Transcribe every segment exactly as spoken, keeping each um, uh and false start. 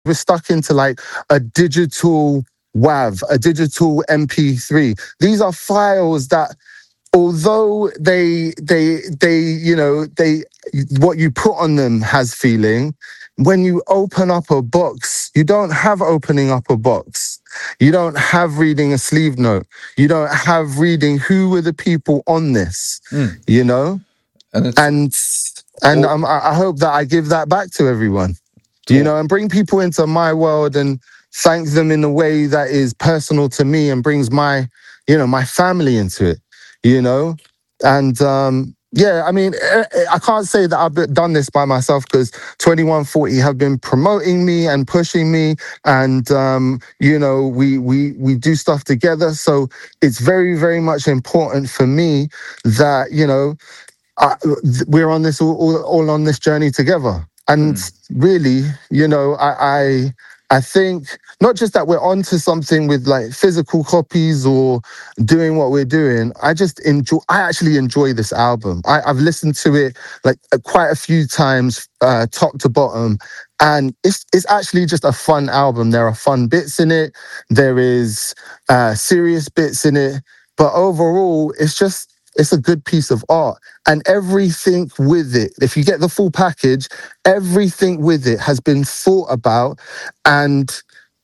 we're stuck into like a digital WAV, a digital M P three. These are files that, although they they they you know they what you put on them has feeling, when you open up a box, you don't have opening up a box. You don't have reading a sleeve note. You don't have reading who were the people on this. Mm. You know, And it's and and Oh. um, I I hope that I give that back to everyone. You Cool. know, and bring people into my world and thank them in a way that is personal to me and brings my, you know, my family into it, you know? And um, yeah, I mean, eh, eh, I can't say that I've done this by myself because twenty-one forty have been promoting me and pushing me, and um, you know, we we we do stuff together. So it's very, very much important for me that, you know, I, we're on this all, all, all on this journey together. And Mm. really, you know, I, I I think not just that we're onto something with like physical copies or doing what we're doing. I just enjoy. I actually enjoy this album. I, I've listened to it like uh, quite a few times, uh, top to bottom, and it's it's actually just a fun album. There are fun bits in it. There is uh, serious bits in it, but overall, it's just it's a good piece of art. And everything with it, if you get the full package, everything with it has been thought about and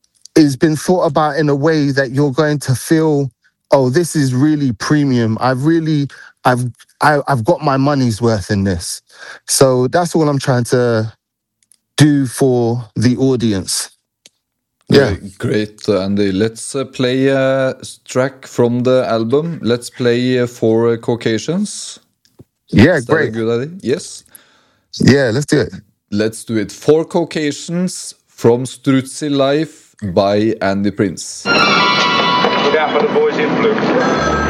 is been thought about in a way that you're going to feel, oh, this is really premium. I've really, I've, I, I've got my money's worth in this. So that's all I'm trying to do for the audience. Yeah. Great, great, uh, Andy. Let's uh, play a track from the album. Let's play uh, For uh, Caucasians. Yeah, Is that a great. good idea? Yes. Yeah, let's do it. Let's do it. For Caucasians from Strutzy Life by Andy Prince. Look out for the boys in blue.